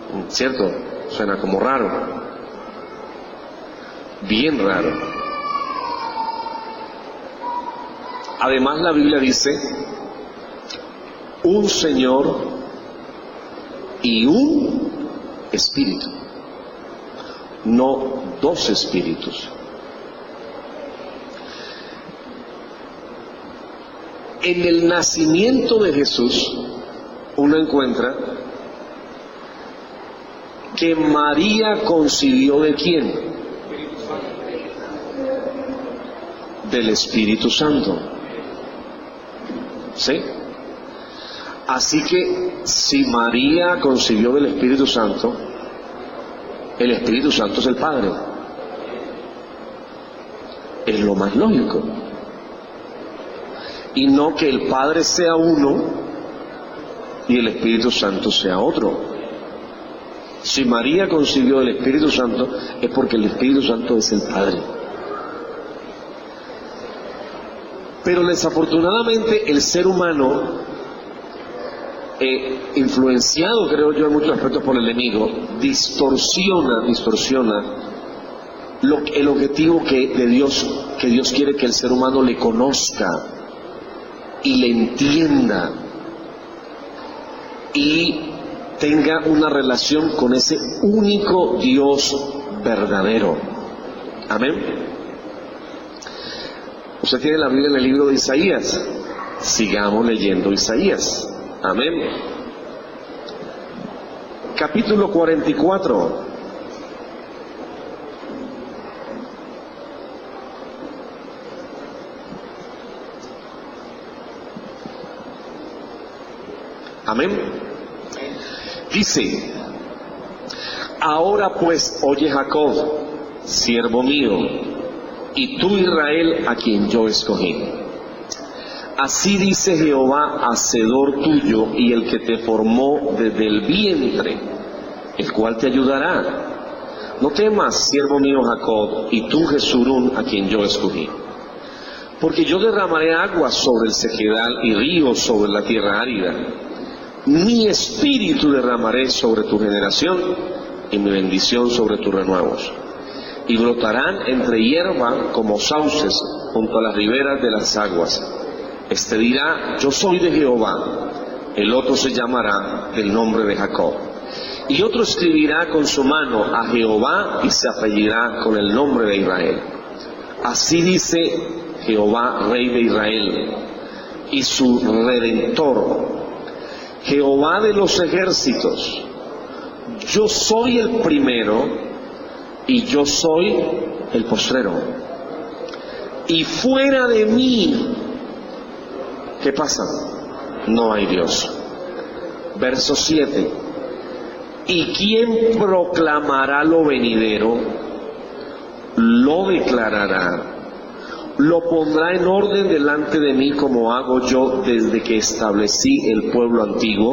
¿Cierto? Suena como raro, bien raro. Además, la Biblia dice un Señor y un Espíritu, no dos espíritus. En el nacimiento de Jesús uno encuentra que María concibió ¿de quién? Del Espíritu Santo. ¿Sí? Así que si María concibió del Espíritu Santo, el Espíritu Santo es el Padre. Es lo más lógico. Y no que el Padre sea uno y el Espíritu Santo sea otro. Si María concibió del Espíritu Santo, es porque el Espíritu Santo es el Padre. Pero desafortunadamente el ser humano, influenciado creo yo en muchos aspectos por el enemigo, distorsiona el objetivo de Dios, que Dios quiere que el ser humano le conozca y le entienda y tenga una relación con ese único Dios verdadero. Amén. Usted tiene la Biblia en el libro de Isaías. Sigamos leyendo Isaías. Amén. Capítulo 44. Amén. Dice: ahora pues, oye Jacob, siervo mío, y tú Israel, a quien yo escogí. Así dice Jehová, hacedor tuyo y el que te formó desde el vientre, el cual te ayudará. No temas, siervo mío Jacob, y tú Jesurún, a quien yo escogí. Porque yo derramaré aguas sobre el sequedal y ríos sobre la tierra árida. Mi espíritu derramaré sobre tu generación y mi bendición sobre tus renuevos. Y brotarán entre hierba como sauces junto a las riberas de las aguas. Este dirá: yo soy de Jehová. El otro se llamará del nombre de Jacob. Y otro escribirá con su mano a Jehová y se apellidará con el nombre de Israel. Así dice Jehová, Rey de Israel, y su Redentor, Jehová de los ejércitos: yo soy el primero y yo soy el postrero. Y fuera de mí, ¿qué pasa? No hay Dios. Verso 7. ¿Y quién proclamará lo venidero? Lo declarará. Lo pondrá en orden delante de mí, como hago yo desde que establecí el pueblo antiguo.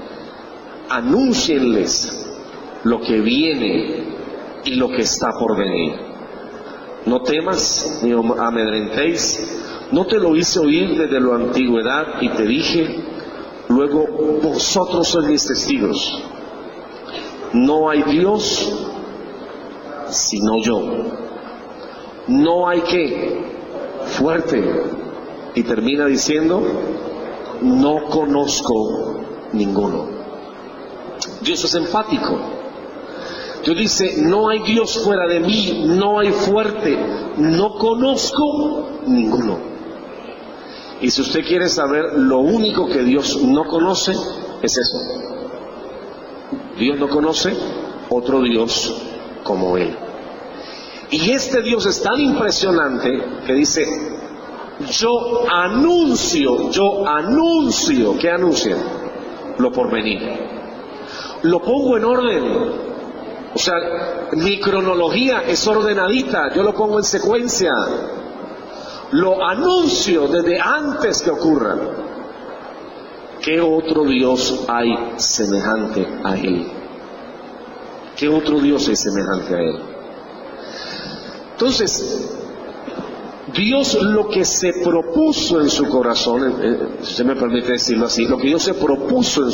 Anúncienles lo que viene y lo que está por venir. No temas ni amedrentéis. No te lo hice oír desde la antigüedad y te dije, luego vosotros sois mis testigos. No hay Dios sino yo. No hay ¿qué? Fuerte. Y termina diciendo: no conozco ninguno. Dios es enfático. Dios dice: no hay Dios fuera de mí, no hay fuerte, no conozco ninguno. Y si usted quiere saber lo único que Dios no conoce, es eso. Dios no conoce otro Dios como Él. Y este Dios es tan impresionante que dice: yo anuncio, ¿qué anuncia? Lo por venir. Lo pongo en orden. O sea, mi cronología es ordenadita, yo lo pongo en secuencia. Lo anuncio desde antes que ocurra. ¿Qué otro Dios hay semejante a Él? ¿Qué otro Dios es semejante a Él? Entonces, Dios lo que se propuso en su corazón, si usted me permite decirlo así, lo que Dios se propuso en